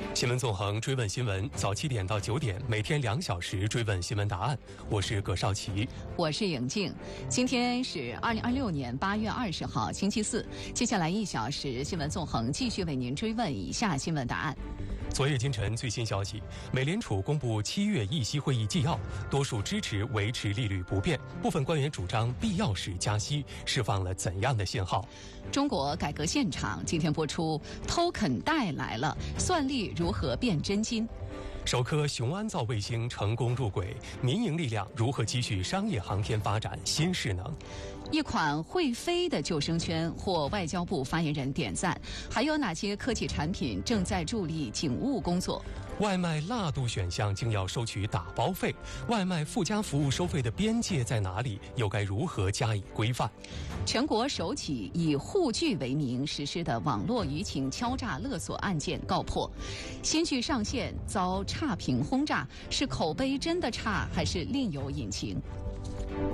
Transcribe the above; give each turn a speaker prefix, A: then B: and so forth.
A: 新闻纵横，追问新闻，早7点到9点，每天2小时追问新闻答案。我是葛少奇，
B: 我是颖静。今天是2026年8月20号，星期四。接下来1小时，新闻纵横继续为您追问以下新闻答案。
A: 昨夜今晨最新消息，美联储公布7月议息会议纪要，多数支持维持利率不变，部分官员主张必要时加息，释放了怎样的信号？
B: 中国改革现场今天播出，偷肯带来了，算力如何变真金？
A: 首颗雄安造卫星成功入轨，民营力量如何继续商业航天发展新势能？
B: 一款会飞的救生圈获外交部发言人点赞，还有哪些科技产品正在助力警务工作？
A: 外卖辣度选项竟要收取打包费，外卖附加服务收费的边界在哪里？又该如何加以规范？
B: 全国首起以沪剧为名实施的网络舆情敲诈勒索案件告破，新剧上线遭差评轰炸，是口碑真的差，还是另有隐情？